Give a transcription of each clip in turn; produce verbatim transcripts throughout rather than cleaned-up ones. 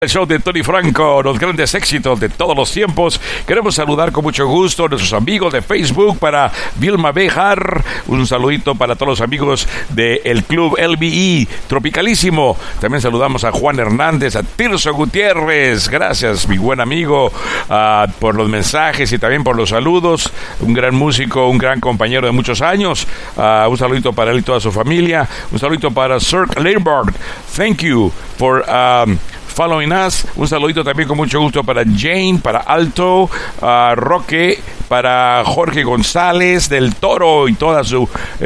El show de Tony Franco, los grandes éxitos de todos los tiempos. Queremos saludar con mucho gusto a nuestros amigos de Facebook, para Vilma Bejar, un saludito para todos los amigos del Club L B E Tropicalísimo. También saludamos a Juan Hernández, a Tirso Gutiérrez. Gracias, mi buen amigo, uh, por los mensajes y también por los saludos. Un gran músico, un gran compañero de muchos años. Uh, un saludito para él y toda su familia. Un saludito para Sir Lambert. Thank you for... Um, Following us. Un saludito también con mucho gusto para Jane, para Alto, uh, Roque, para Jorge González del Toro y toda su uh,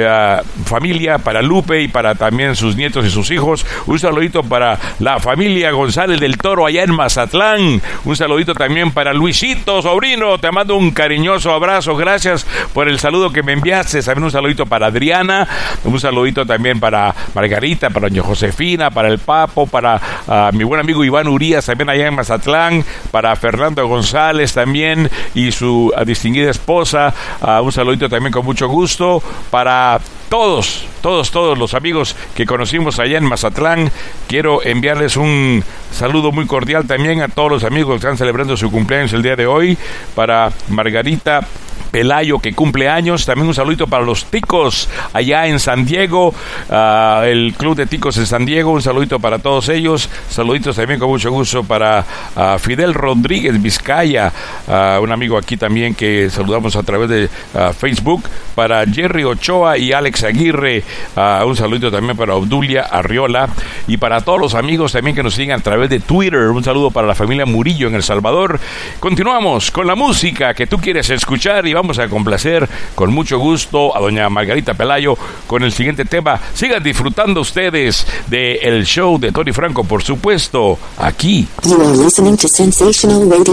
familia, para Lupe y para también sus nietos y sus hijos. Un saludito para la familia González del Toro allá en Mazatlán. Un saludito también para Luisito, sobrino. Te mando un cariñoso abrazo. Gracias por el saludo que me enviaste. También un saludito para Adriana. Un saludito también para Margarita, para doña Josefina, para el Papo, para uh, mi buen amigo Iván Urías también allá en Mazatlán, para Fernando González también y su uh, distinguida esposa. Uh, un saludito también con mucho gusto para todos, todos, todos los amigos que conocimos allá en Mazatlán. Quiero enviarles un saludo muy cordial también a todos los amigos que están celebrando su cumpleaños el día de hoy. Para Margarita Pelayo, que cumple años. También un saludito para los Ticos allá en San Diego, uh, el Club de Ticos en San Diego. Un saludito para todos ellos. Saluditos también con mucho gusto para uh, Fidel Rodríguez Vizcaya, uh, un amigo aquí también que saludamos a través de uh, Facebook. Para Jerry Ochoa y Alex Aguirre, uh, un saludito también para Obdulia Arriola, y para todos los amigos también que nos siguen a través de Twitter. Un saludo para la familia Murillo en El Salvador. Continuamos con la música que tú quieres escuchar y vamos Vamos a complacer con mucho gusto a doña Margarita Pelayo con el siguiente tema. Sigan disfrutando ustedes del show de Tony Franco, por supuesto, aquí. You are listening to Sensational Radio.